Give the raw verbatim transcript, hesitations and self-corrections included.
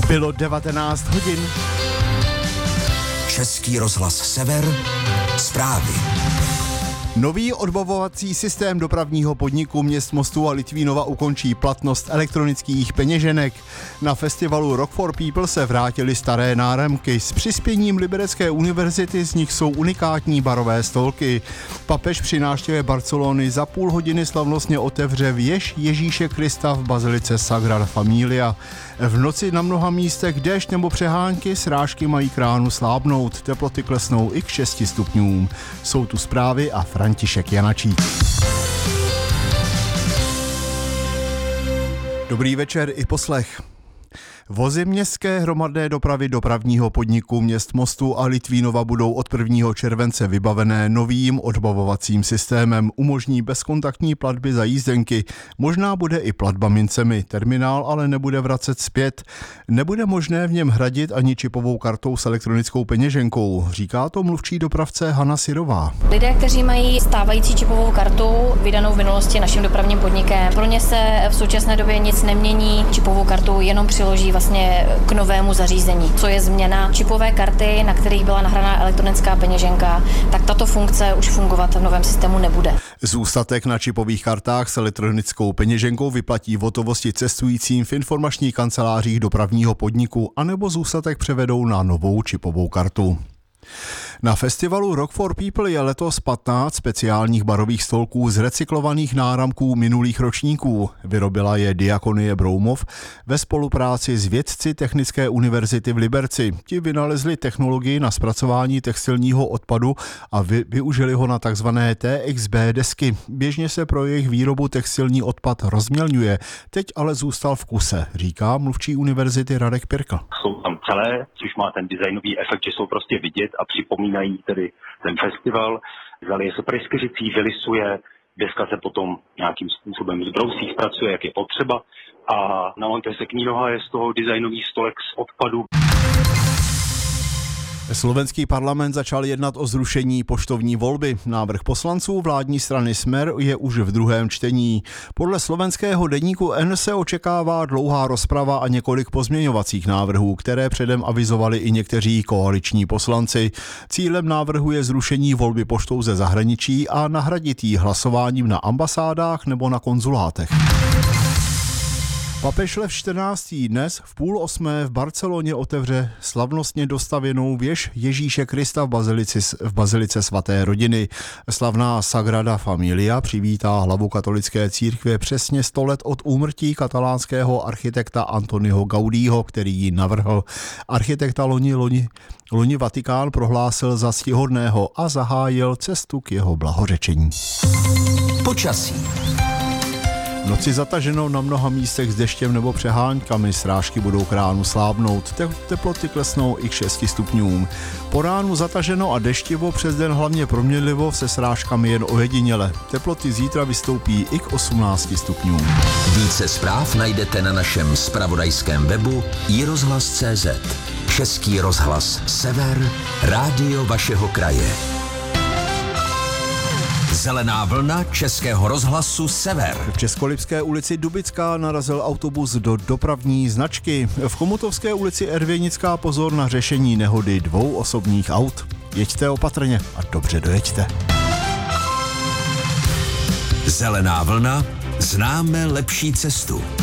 Bylo devatenáct hodin. Český rozhlas Sever, zprávy. Nový odbavovací systém dopravního podniku měst Mostu a Litvínova ukončí platnost elektronických peněženek. Na festivalu Rock for People se vrátily staré náramky. S přispěním Liberecké univerzity z nich jsou unikátní barové stolky. Papež při návštěvě Barcelony za půl hodiny slavnostně otevře věž Ježíše Krista v bazilice Sagrada Familia. V noci na mnoha místech déšť nebo přehánky, srážky mají k ránu slábnout. Teploty klesnou i k šesti stupňům. Jsou tu zprávy a František Janačík. Dobrý večer i poslech. Vozy městské hromadné dopravy dopravního podniku měst Mostu a Litvínova budou od prvního července vybavené novým odbavovacím systémem. Umožní bezkontaktní platby za jízdenky. Možná bude i platba mincemi. Terminál ale nebude vracet zpět. Nebude možné v něm hradit ani čipovou kartou s elektronickou peněženkou. Říká to mluvčí dopravce Hana Sirová. Lidé, kteří mají stávající čipovou kartu vydanou v minulosti naším dopravním podnikem, pro ně se v současné době nic nemění. Čipovou kartu jenom přiloží vlastně k novému zařízení. Co je změna čipové karty, na kterých byla nahraná elektronická peněženka, tak tato funkce už fungovat v novém systému nebude. Zůstatek na čipových kartách s elektronickou peněženkou vyplatí v hotovosti cestujícím v informačních kancelářích dopravního podniku, anebo zůstatek převedou na novou čipovou kartu. Na festivalu Rock for People je letos patnáct speciálních barových stolků z recyklovaných náramků minulých ročníků. Vyrobila je Diakonie Broumov ve spolupráci s vědci Technické univerzity v Liberci. Ti vynalezli technologii na zpracování textilního odpadu a vy, využili ho na takzvané T X B desky. Běžně se pro jejich výrobu textilní odpad rozmělňuje, teď ale zůstal v kuse, říká mluvčí univerzity Radek Pirkl. Jsou tam celé, což má ten designový efekt, že jsou prostě vidět a připomínají tedy ten festival. Vzali je se pryskyřicí, vylisuje, deska se potom nějakým způsobem zbrousí, zpracuje, jak je potřeba a namontuje se k ní noha, je z toho designový stolek z odpadu. Slovenský parlament začal jednat o zrušení poštovní volby. Návrh poslanců vládní strany Smer je už v druhém čtení. Podle slovenského deníku N se očekává dlouhá rozprava a několik pozměňovacích návrhů, které předem avizovali i někteří koaliční poslanci. Cílem návrhu je zrušení volby poštou ze zahraničí a nahradit ji hlasováním na ambasádách nebo na konzulátech. Papež Lev čtrnáctý dnes v půl osmé v Barceloně otevře slavnostně dostavěnou věž Ježíše Krista v bazilici, v bazilice svaté rodiny. Slavná Sagrada Familia přivítá hlavu katolické církve přesně sto let od úmrtí katalánského architekta Antoniho Gaudího, který ji navrhl. Architekta loni, loni, loni Vatikán prohlásil za ctihodného a zahájil cestu k jeho blahořečení. Počasí. Noci zataženo na mnoha místech s deštěm nebo přeháňkami, srážky budou k ránu slábnout, Te- teploty klesnou i k šesti stupňům. Po ránu zataženo a deštivo, přes den hlavně proměnlivo, se srážkami jen ojediněle. Teploty zítra vystoupí i k osmnácti stupňům. Více zpráv najdete na našem zpravodajském webu i rozhlas tečka cé zet. Český rozhlas Sever, rádio vašeho kraje. Zelená vlna Českého rozhlasu Sever. V Českolipské ulici Dubická narazil autobus do dopravní značky. V Chomutovské ulici Ervěnická pozor na řešení nehody dvou osobních aut. Jeďte opatrně a dobře dojeďte. Zelená vlna, známe lepší cestu.